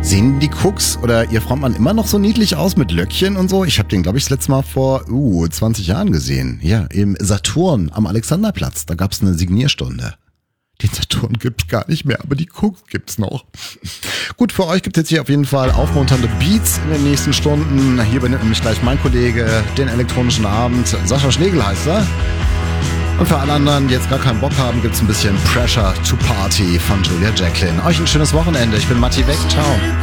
Sehen die Cooks oder ihr Frontmann immer noch so niedlich aus mit Löckchen und so? Ich habe den, glaube ich, das letzte Mal vor 20 Jahren gesehen. Ja, im Saturn am Alexanderplatz. Da gab's eine Signierstunde. Den Saturn gibt's gar nicht mehr, aber die Cooks gibt's noch. Gut, für euch gibt's jetzt hier auf jeden Fall aufmunternde Beats in den nächsten Stunden. Hier benimmt nämlich gleich mein Kollege den elektronischen Abend. Sascha Schlegel heißt er. Und für alle anderen, die jetzt gar keinen Bock haben, gibt's ein bisschen Pressure to Party von Julia Jacklin. Euch ein schönes Wochenende. Ich bin Matti Weg. Ciao.